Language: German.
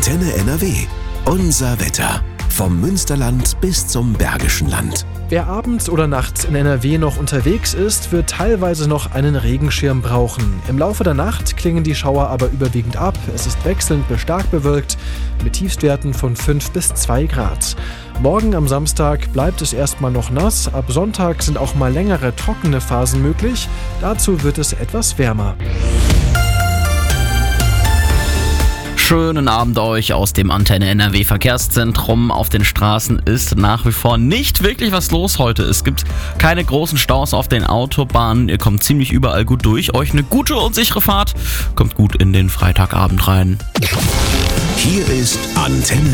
Antenne NRW. Unser Wetter. Vom Münsterland bis zum Bergischen Land. Wer abends oder nachts in NRW noch unterwegs ist, wird teilweise noch einen Regenschirm brauchen. Im Laufe der Nacht klingen die Schauer aber überwiegend ab. Es ist wechselnd bis stark bewölkt mit Tiefstwerten von 5 bis 2 Grad. Morgen am Samstag bleibt es erstmal noch nass. Ab Sonntag sind auch mal längere trockene Phasen möglich. Dazu wird es etwas wärmer. Schönen Abend euch aus dem Antenne NRW Verkehrszentrum. Auf den Straßen ist nach wie vor nicht wirklich was los heute. Es gibt keine großen Staus auf den Autobahnen. Ihr kommt ziemlich überall gut durch. Euch eine gute und sichere Fahrt. Kommt gut in den Freitagabend rein. Hier ist Antenne